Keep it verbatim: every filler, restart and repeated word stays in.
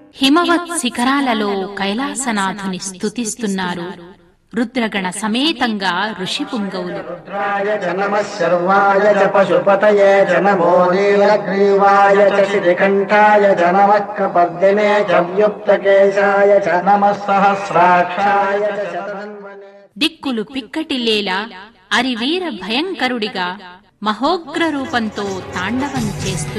హిమవత్ శిఖరాలలో కైలాసనాథుని స్తుతిస్తున్నారు రుద్రగణ సమేతంగా ఋషి పుంగవులు. రుద్రాయ చ నమః శర్వాయ చ పశుపతయే చ నమో నీలగ్రీవాయ చ శిఖంఠాయ చ నమః కపర్దినే చ వ్యుక్తకేశాయ చ నమః సహస్రాక్షాయ చ శతధన్వనే. దిక్కులు పిక్కటిల్లేలా అరివీర భయంకరుడిగా మహోగ్ర రూపంతో తాండవం చేస్తున్నారు